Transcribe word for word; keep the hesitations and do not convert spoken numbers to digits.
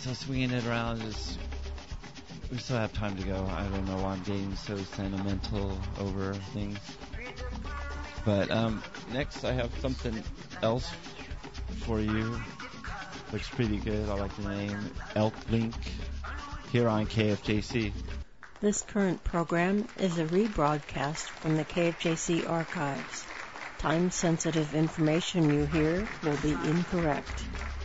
So swinging it around is, we still have time to go. I don't know why I'm getting so sentimental over things. But um, next I have something else for you. Looks pretty good. I like the name Elk Link here on K F J C. This current program is a rebroadcast from the K F J C archives. Time-sensitive information you hear will be incorrect.